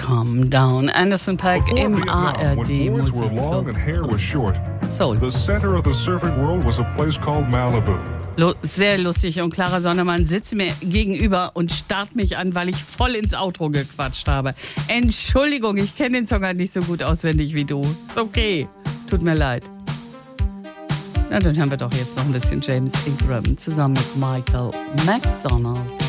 Calm Down. Anderson .Paak im ARD Musikclub. Soul. The center of the surfing world was a place called Malibu. Sehr lustig und Clara Sondermann sitzt mir gegenüber und starrt mich an, weil ich voll ins Outro gequatscht habe. Entschuldigung, ich kenne den Song halt nicht so gut auswendig wie du. Ist okay, tut mir leid. Na, dann hören wir doch jetzt noch ein bisschen James Ingram zusammen mit Michael McDonald.